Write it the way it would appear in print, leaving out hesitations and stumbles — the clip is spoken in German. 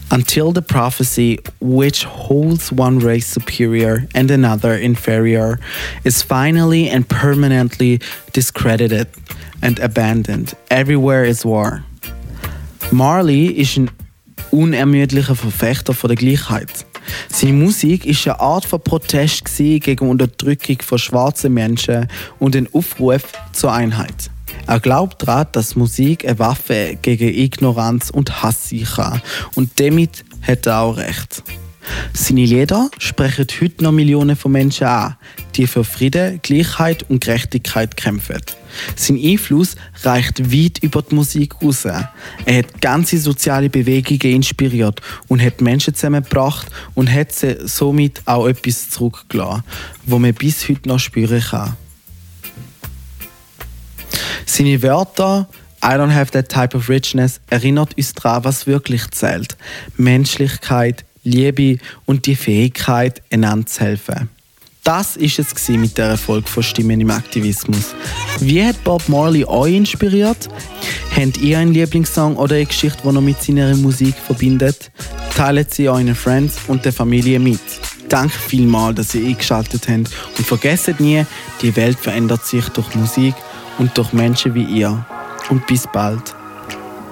Until the prophecy, which holds one race superior and another inferior, is finally and permanently discredited and abandoned. Everywhere is war. Marley ist ein unermüdlicher Verfechter von der Gleichheit. Seine Musik war eine Art von Protest gegen Unterdrückung von schwarzen Menschen und ein Aufruf zur Einheit. Er glaubt daran, dass Musik eine Waffe gegen Ignoranz und Hass sein kann. Und damit hat er auch recht. Seine Lieder sprechen heute noch Millionen von Menschen an, die für Frieden, Gleichheit und Gerechtigkeit kämpfen. Sein Einfluss reicht weit über die Musik raus. Er hat ganze soziale Bewegungen inspiriert und hat Menschen zusammengebracht und hat sie somit auch etwas zurückgelassen, was man bis heute noch spüren kann. Seine Wörter «I don't have that type of richness» erinnert uns daran, was wirklich zählt. Menschlichkeit, Liebe und die Fähigkeit, einander zu helfen. Das war es mit der Folge von Stimmen im Aktivismus. Wie hat Bob Marley euch inspiriert? Habt ihr einen Lieblingssong oder eine Geschichte, die noch mit seiner Musik verbindet? Teilt sie euren Friends und der Familie mit. Danke vielmals, dass ihr eingeschaltet habt. Und vergesst nie, die Welt verändert sich durch Musik und durch Menschen wie ihr. Und bis bald.